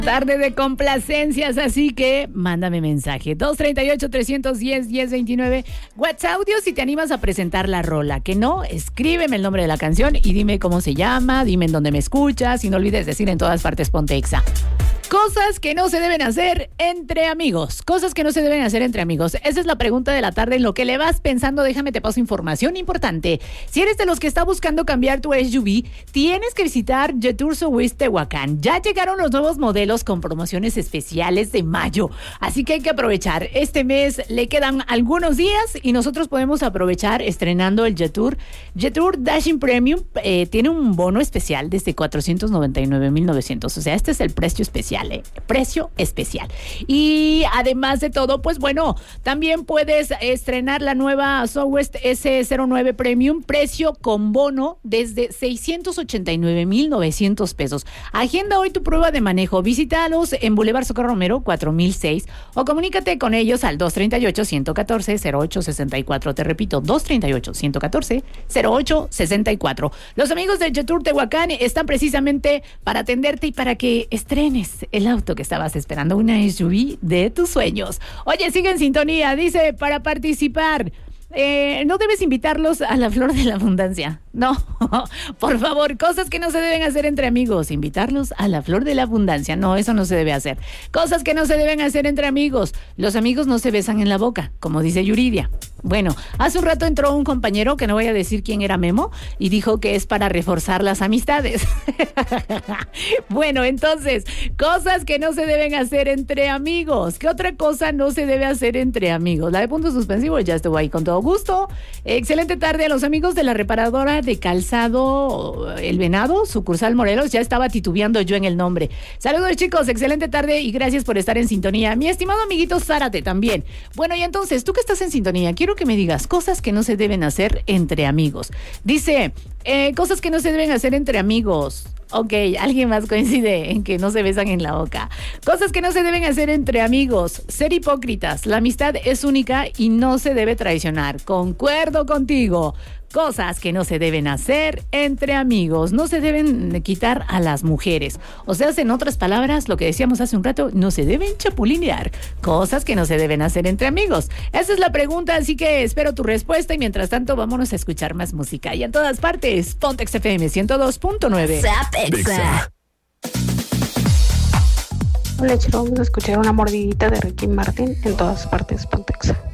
Tarde de complacencias, así que mándame mensaje. 238-310-1029. WhatsApp audio si te animas a presentar la rola. Que no, escríbeme el nombre de la canción y dime cómo se llama, dime en dónde me escuchas y no olvides decir en todas partes ponte Exa. Cosas que no se deben hacer entre amigos. Cosas que no se deben hacer entre amigos. Esa es la pregunta de la tarde. En lo que le vas pensando, déjame te paso información importante. Si eres de los que está buscando cambiar tu SUV, tienes que visitar Jetour South Tehuacán. Ya llegaron los nuevos modelos con promociones especiales de mayo. Así que hay que aprovechar. Este mes le quedan algunos días y nosotros podemos aprovechar estrenando el Jetour. Jetour Dashing Premium tiene un bono especial desde 499,900. O sea, este es el precio especial. Precio especial. Y además de todo, pues bueno, también puedes estrenar la nueva Southwest S09 Premium, precio con bono desde 689,900 pesos. Agenda hoy tu prueba de manejo. Visítalos en Boulevard Socorro Romero 4006 o comunícate con ellos al 238-114-0864. Te repito, 238-114-0864. Los amigos de Jetour Tehuacán están precisamente para atenderte y para que estrenes el auto que estabas esperando, una SUV de tus sueños. Oye, sigue en sintonía. Dice, para participar, no debes invitarlos a la flor de la abundancia. No, por favor, cosas que no se deben hacer entre amigos. Invitarlos a la flor de la abundancia. No, eso no se debe hacer. Cosas que no se deben hacer entre amigos. Los amigos no se besan en la boca, como dice Yuridia. Bueno, hace un rato entró un compañero, que no voy a decir quién era, Memo, y dijo que es para reforzar las amistades. Bueno, entonces, cosas que no se deben hacer entre amigos. ¿Qué otra cosa no se debe hacer entre amigos? La de puntos suspensivos ya estuvo ahí con todo gusto. Excelente tarde a los amigos de la reparadora de calzado El Venado, sucursal Morelos. Ya estaba titubeando yo en el nombre. Saludos, chicos, excelente tarde y gracias por estar en sintonía. Mi estimado amiguito Zárate también. Bueno, y entonces, tú que estás en sintonía, quiero que me digas cosas que no se deben hacer entre amigos. Dice, cosas que no se deben hacer entre amigos. Ok, alguien más coincide en que no se besan en la boca. Cosas que no se deben hacer entre amigos. Ser hipócritas. La amistad es única y no se debe traicionar. Concuerdo contigo. Cosas que no se deben hacer entre amigos. No se deben quitar a las mujeres. O sea, en otras palabras, lo que decíamos hace un rato, no se deben chapulinear. Cosas que no se deben hacer entre amigos. Esa es la pregunta, así que espero tu respuesta y mientras tanto vámonos a escuchar más música. Y en todas partes, Ponte XFM 102.9. Hola, chicos, vamos a escuchar una mordidita de Ricky Martin en todas partes, Ponte Exa.